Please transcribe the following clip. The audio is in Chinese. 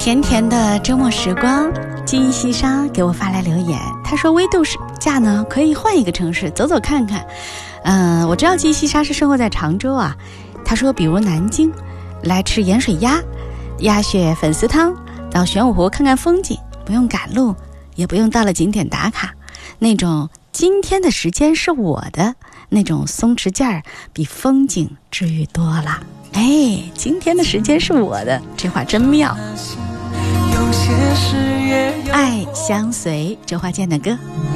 甜甜的周末时光，记忆细沙给我发来留言，他说微度假呢可以换一个城市走走看看。我知道记忆细沙是生活在常州啊，他说比如南京来吃盐水鸭、鸭血粉丝汤，到玄武湖看看风景，不用赶路，也不用到了景点打卡，那种今天的时间是我的那种松弛劲儿，比风景治愈多了。哎，今天的时间是我的，这话真妙。爱相随，周华健的歌。